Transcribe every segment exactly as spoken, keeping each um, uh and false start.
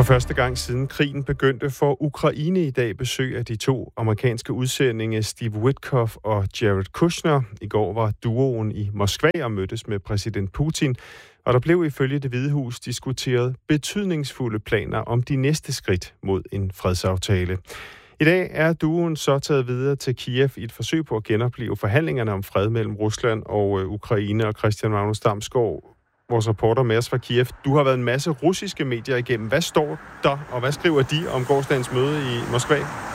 For første gang siden krigen begyndte, får Ukraine i dag besøg af de to amerikanske udsendinge Steve Witkoff og Jared Kushner. I går var duoen i Moskva og mødtes med præsident Putin, og der blev ifølge Det Hvide Hus diskuteret betydningsfulde planer om de næste skridt mod en fredsaftale. I dag er duoen så taget videre til Kiev i et forsøg på at genopleve forhandlingerne om fred mellem Rusland og Ukraine. Og Christian Magnus Damsgaard, vores reporter med os fra Kiev. Du har været en masse russiske medier igennem. Hvad står der, og hvad skriver de om gårsdagens møde i Moskva?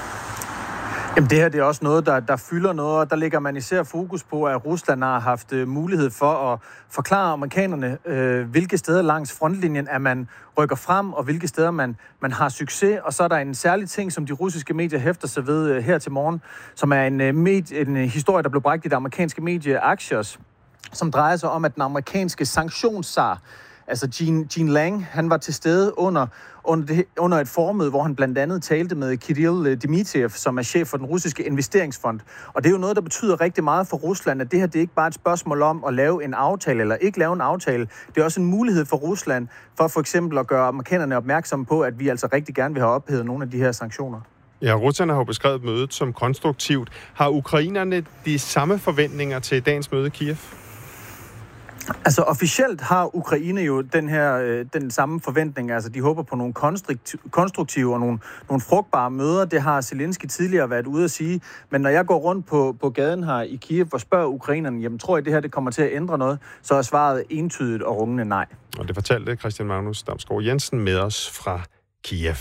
Jamen det her det er også noget, der, der fylder noget, og der lægger man især fokus på, at Rusland har haft uh, mulighed for at forklare amerikanerne, uh, hvilke steder langs frontlinjen, at man rykker frem, og hvilke steder man, man har succes. Og så er der en særlig ting, som de russiske medier hæfter sig ved uh, her til morgen, som er en, uh, med, en uh, historie, der blev bragt i det amerikanske medie Axios, som drejer sig om, at den amerikanske sanktionszar, altså Gene, Gene Lang, han var til stede under, under, det, under et formøde, hvor han blandt andet talte med Kirill Dmitriev, som er chef for den russiske investeringsfond. Og det er jo noget, der betyder rigtig meget for Rusland, at det her det er ikke bare et spørgsmål om at lave en aftale eller ikke lave en aftale. Det er også en mulighed for Rusland for for eksempel at gøre amerikanerne opmærksomme på, at vi altså rigtig gerne vil have ophævet nogle af de her sanktioner. Ja, russerne har jo beskrevet mødet som konstruktivt. Har ukrainerne de samme forventninger til dagens møde i Kiev? Altså officielt har Ukraine jo den her øh, den samme forventning. Altså de håber på nogle konstruktive og nogle, nogle frugtbare møder. Det har Zelensky tidligere været ude at sige. Men når jeg går rundt på, på gaden her i Kiev og spørger ukrainerne, jamen tror jeg det her det kommer til at ændre noget, så er svaret entydigt og rungende nej. Og det fortalte Christian Magnus Damsgaard Jensen med os fra Kiev.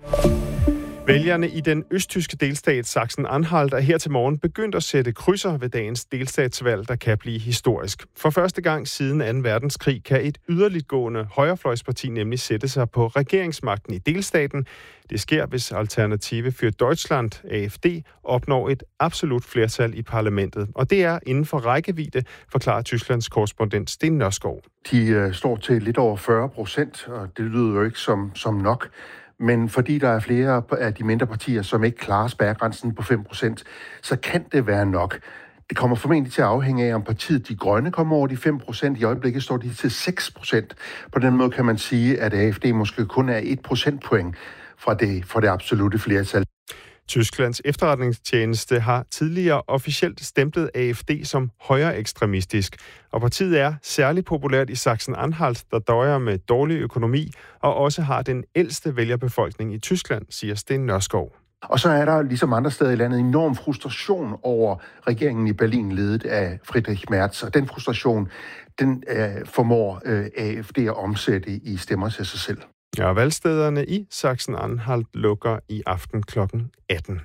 Vælgerne i den østtyske delstat Sachsen-Anhalt er her til morgen begyndt at sætte krydser ved dagens delstatsvalg, der kan blive historisk. For første gang siden anden verdenskrig kan et yderligtgående højrefløjsparti nemlig sætte sig på regeringsmagten i delstaten. Det sker, hvis Alternative für Deutschland, A F D, opnår et absolut flertal i parlamentet. Og det er inden for rækkevidde, forklarer Tysklands korrespondent Sten Nørskov. De øh, står til lidt over fyrre procent, og det lyder jo ikke som, som nok. Men fordi der er flere af de mindre partier, som ikke klarer spærregrænsen på fem procent, så kan det være nok. Det kommer formentlig til at afhænge af, om partiet De Grønne kommer over de fem procent. I øjeblikket står de til seks procent. På den måde kan man sige, at A F D måske kun er et procentpoint fra det, fra det absolutte flertal. Tysklands efterretningstjeneste har tidligere officielt stemplet A F D som højreekstremistisk, og partiet er særligt populært i Sachsen-Anhalt, der døjer med dårlig økonomi og også har den ældste vælgerbefolkning i Tyskland, siger Sten Nørskov. Og så er der, ligesom andre steder i landet, enorm frustration over regeringen i Berlin, ledet af Friedrich Merz. Og den frustration, den øh, formår øh, A F D at omsætte i stemmer til sig selv. Ja, valgstederne i Sachsen-Anhalt lukker i aften klokken atten.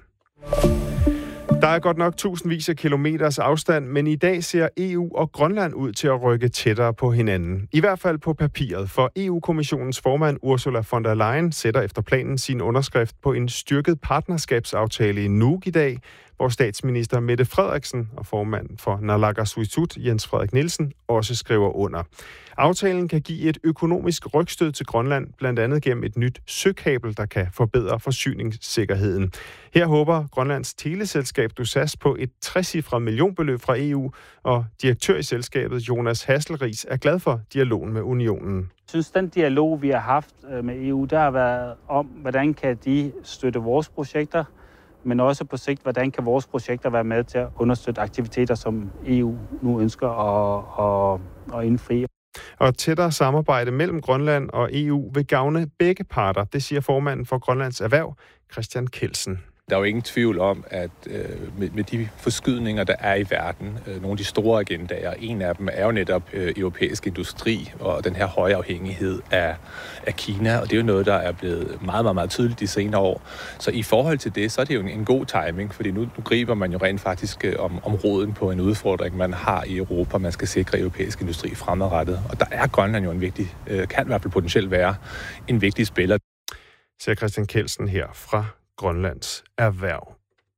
Der er godt nok tusindvis af kilometers afstand, men i dag ser E U og Grønland ud til at rykke tættere på hinanden. I hvert fald på papiret, for E U-kommissionens formand Ursula von der Leyen sætter efter planen sin underskrift på en styrket partnerskabsaftale i Nuuk i dag, hvor statsminister Mette Frederiksen og formanden for Naalakkersuisut, Jens Frederik Nielsen, også skriver under. Aftalen kan give et økonomisk rygstød til Grønland, blandt andet gennem et nyt søkabel, der kan forbedre forsyningssikkerheden. Her håber Grønlands teleselskab Dusas på et trecifret millionbeløb fra E U, og direktør i selskabet Jonas Hasselriis er glad for dialogen med unionen. Jeg synes, den dialog, vi har haft med E U, der har været om, hvordan kan de støtte vores projekter, men også på sigt, hvordan kan vores projekter være med til at understøtte aktiviteter, som E U nu ønsker at, at, at indfri. Og tættere samarbejde mellem Grønland og E U vil gavne begge parter, det siger formanden for Grønlands Erhverv, Christian Kelsen. Der er jo ingen tvivl om, at øh, med, med de forskydninger, der er i verden, øh, nogle af de store agendaer, en af dem er jo netop øh, europæisk industri og den her høje afhængighed af, af Kina, og det er jo noget, der er blevet meget, meget, meget tydeligt de senere år. Så i forhold til det, så er det jo en, en god timing, fordi nu, nu griber man jo rent faktisk øh, om, om roden på en udfordring, man har i Europa. Man skal sikre europæisk industri fremadrettet, og der er Grønland jo en vigtig, øh, kan i hvert fald potentielt være en vigtig spiller. Siger Christian Kelsen her fra Grønlands Erhverv.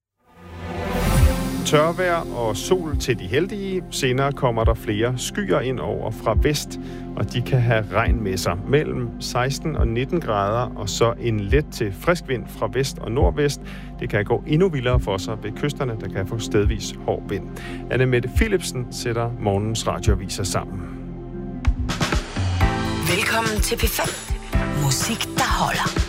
Tørvejr og sol til de heldige. Senere kommer der flere skyer ind over fra vest, og de kan have regn med sig. Mellem seksten og nitten grader, og så en let til frisk vind fra vest og nordvest. Det kan gå endnu vildere for sig ved kysterne, der kan få stedvis hård vind. Anne Mette Philipsen sætter morgens radioaviser sammen. Velkommen til P fem. Musik, der holder.